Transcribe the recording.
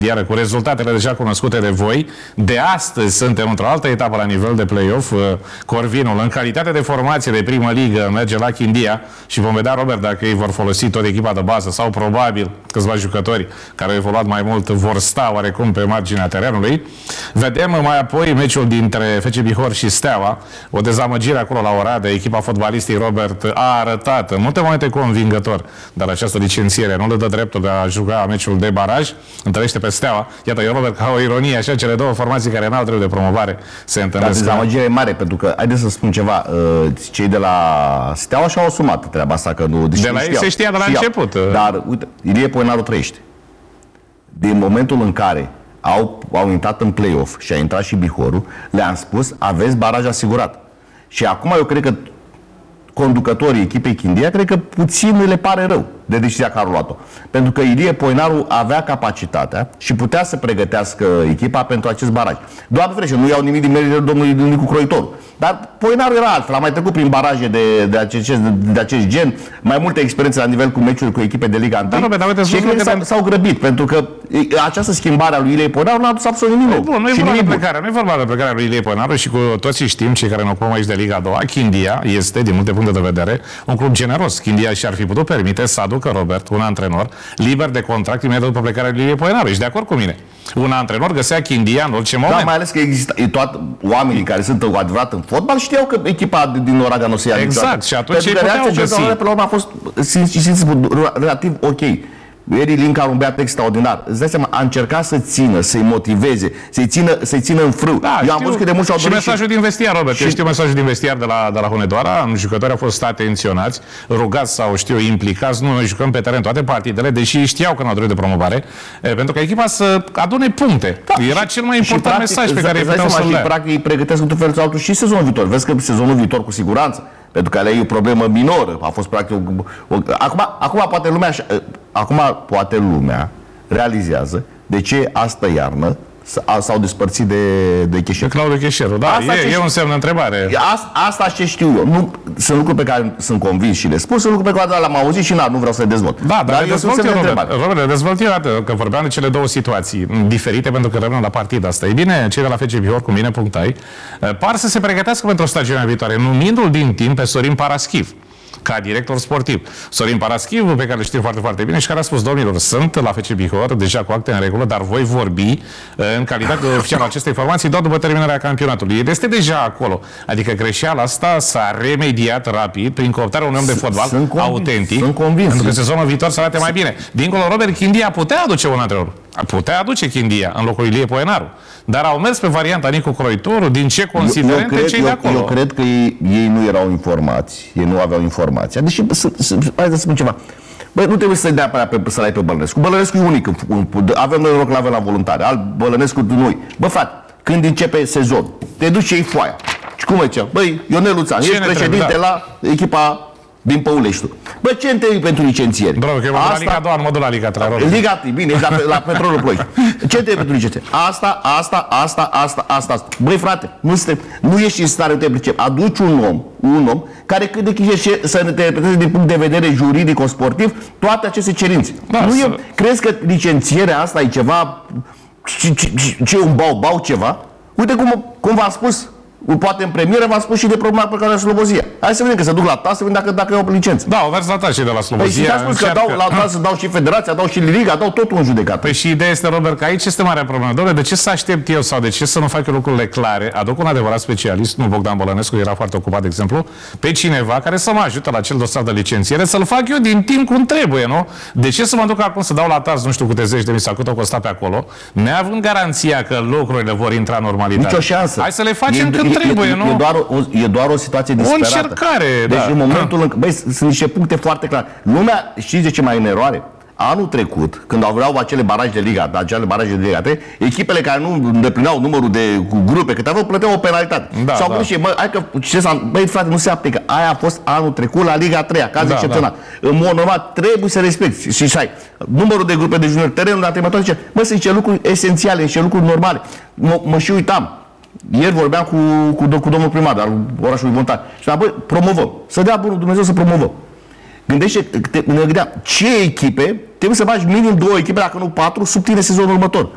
Iar cu rezultatele deja cunoscute de voi, de astăzi suntem într-o altă etapă la nivel de play-off. Corvinul, în calitate de formație de primă ligă, merge la Chindia și vom vedea, Robert, dacă ei vor folosi tot echipa de bază sau probabil câțiva jucători care au evoluat mai mult vor sta oarecum pe marginea terenului. Vedem mai apoi meciul dintre FC Bihor și Steaua. O dezamăgire acolo la Oradea. Echipa fotbalistii, Robert, a arătat în multe momente convingător, dar această licențiere nu le dă dreptul de a juca meciul de baraj. Întâlnește pe Steaua. Iată, eu, Robert, ca o ironie, așa, cele două formații care n-au dreptul de promovare se întâlnesc. Dar dezamăgirea e mare, pentru că, haideți să spun ceva, cei de la Steaua și-au asumat treaba asta, că nu... De la ei se știa de la început. Dar, uite, Ilie Poenaru trăiește. Din momentul în care au intrat în play-off și a intrat și Bihorul, le-am spus, aveți baraj asigurat. Și acum eu cred că conducătorii echipei Chindia, cred că puțin le pare rău de decizia care au luat-o. Pentru că Ilie Poenaru avea capacitatea și putea să pregătească echipa pentru acest baraj. Doamne ferește, nu iau nimic din meritele domnului Nicu Croitoru. Dar Poenaru era altfel, a mai trecut prin baraje de acest gen, mai multe experiențe la nivel cu meciuri cu echipe de Liga 1. Și cred că s-au grăbit, pentru că această schimbare a lui Ilie Poenaru n-a adus absolut nimic. Nu e vorba de plecarea, nu e vorba de plecarea lui Ilie Poenaru și cu toții știm, cei care ne ocupăm aici de Liga 2, Chindia este, din multe puncte de vedere, un club generos. Chindia și-ar fi putut permite să aducă, Robert, un antrenor liber de contract imediat după plecarea lui Ilie Poenaru. Ești de acord cu mine? Un antrenor găsea Chindia în orice moment. Da, mai ales că există oamenii care sunt adevărat în fotbal știau că echipa din Oradea nu o să ia niciodată. Exact, și atunci ei puteau găsi. Pe la urmă a fost relativ ok. Eri Linca are un băiat extraordinar. Îți dai seama, a încercat să țină, să-i motiveze, să-i țină în frâu. Da, eu am văzut că de mult și-au dorit. Și mesajul din vestiar, Robert. Eu știu mesajul din vestiar de la Hunedoara. Jucătorii au fost atenționați, rugați sau implicați. Nu, noi jucăm pe teren toate partidele, deși știau că nu au dorit de promovare, pentru că echipa să adune puncte. Da, era cel mai important mesaj pe care îi puteau să-l dea. Și practic îi pregătesc într-un fel sau altul și sezonul viitor. Vezi că sezonul viitor cu siguranță. Pentru că alea e o problemă minoră. A fost practic Acum poate lumea realizează de ce astă iarnă s-au despărțit de Cheșer. De Claudiu Cheșeru, da, e un semn de întrebare. Asta ce știu eu. Nu, sunt lucruri pe care sunt convins și le spun, sunt lucruri pe care le-am auzit și nu vreau să le dezvolt. Da, dar Robert, dezvolt eu, că vorbeam de cele două situații diferite, pentru că rămân la partida asta. E bine, cei de la FC Bihor, cum bine punctai, par să se pregătească pentru stagiunea viitoare, numindu-l din timp pe Sorin Paraschiv ca director sportiv. Sorin Paraschiv, pe care îl știm foarte, foarte bine și care a spus, domnilor, sunt la FC Bihor, deja cu acte în regulă, dar voi vorbi în calitate de oficial acestei informații doar după terminarea campionatului. El este deja acolo. Adică greșeala asta s-a remediat rapid prin cooptarea unui om de fotbal autentic. Sunt convins. Pentru că sezonul viitor să arate mai bine. Dincolo, Robert, Chindia putea aduce un antrenor. Putea aduce Chindia în locul Ilie Poenaru. Dar au mers pe varianta Nicu Croitoru. Din ce considerente cei de acolo? Eu cred că ei nu erau informați. Ei nu aveau informația. Deși, hai să spun ceva. Băi, nu trebuie să-i dea să-l ai pe Bălănescu. Bălănescu e unic. Avem noi noroc, l-avem la voluntare. Alt Bălănescu noi. Bă, frate, când începe sezon, te duci și iei foaia. Și cum zicea? Băi, Ionel Luțan, ești președinte la echipa din Păuleștiu. Bă, ce întâlni pentru licențieri? Bravo, că eu mă duc la Liga 2, nu mă duc la Liga 3. Liga 3, bine, ești la Petrolul Ploiești. Ce întâlni pentru licențieri? Asta. Băi, frate, nu ești în stare de pricep. Aduci un om care cât de chișe să ne interpreteze din punct de vedere juridico-sportiv toate aceste cerințe. Da, crezi că licențierea asta e ceva, ce un bau ceva? Uite cum v-am spus, poate în premieră v-am spus și de problema pe care o Slobozia. Hai să vedem că se duc la TAS, să vedem dacă e o licență. Da, au mers la TAS și de la Slobozia. Păi și spus că la TAS dau și federația, dau și Liga, dau totul în judecată. Păi și ideea este, Robert, că aici este marea problemă. Doamne, de ce să aștept eu sau de ce să nu fac eu lucrurile clare? Aduc un adevărat specialist, nu Bogdan Bălănescu, era foarte ocupat, de exemplu, pe cineva care să mă ajute la acel dosar de licențiere, să-l fac eu din timp cum trebuie, nu? De ce să mă duc acum să dau la TAS nu știu câte zeci de mii sau cât o costa pe acolo, neavând garanția că lucrurile vor intra în normalitate? Nicio șansă. Hai să le facem când trebuie, nu? E doar o situație disperată. O încercare, deci în momentul în care... Băi, sunt niște puncte foarte clare. Lumea, știți de ce mai în eroare? Anul trecut, când aveau acele baraje de Liga 3, echipele care nu îndeplineau numărul de grupe câte aveau, plăteau o penalitate. Și au gândit și băi, frate, nu se aplică. Aia a fost anul trecut la Liga 3, caz excepțional. În mod normal, trebuie să respecti. Și ai numărul de grupe de juniori, terenul, la terminator, zice, bă, sunt niște lucruri esențiale, niște lucruri normale. Mă și uitam. Ieri vorbeam cu domnul primar al orașului Montan. Și spunea, băi, promovăm. Să dea bunul Dumnezeu să promovăm. Ne gândeam, ce echipe, trebuie să bagi minim 2 echipe, dacă nu 4, sub tine sezonul următor.